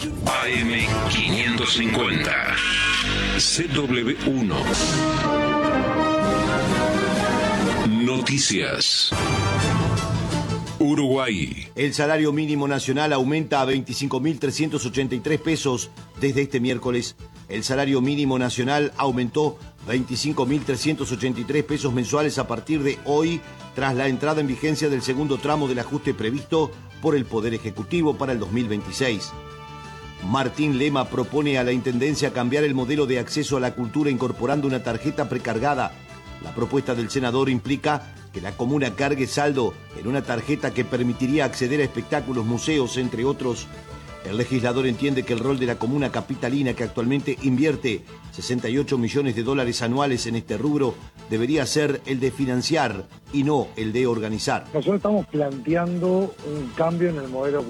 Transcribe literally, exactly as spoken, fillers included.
A M quinientos cincuenta. C W uno. Noticias. Uruguay. El salario mínimo nacional aumenta a veinticinco mil trescientos ochenta y tres pesos desde este miércoles. El salario mínimo nacional aumentó veinticinco mil trescientos ochenta y tres pesos mensuales a partir de hoy, tras la entrada en vigencia del segundo tramo del ajuste previsto por el Poder Ejecutivo para el dos mil veintiséis. Martín Lema propone a la Intendencia cambiar el modelo de acceso a la cultura incorporando una tarjeta precargada. La propuesta del senador implica que la comuna cargue saldo en una tarjeta que permitiría acceder a espectáculos, museos, entre otros. El legislador entiende que el rol de la comuna capitalina, que actualmente invierte sesenta y ocho millones de dólares anuales en este rubro, debería ser el de financiar y no el de organizar. Nosotros estamos planteando un cambio en el modelo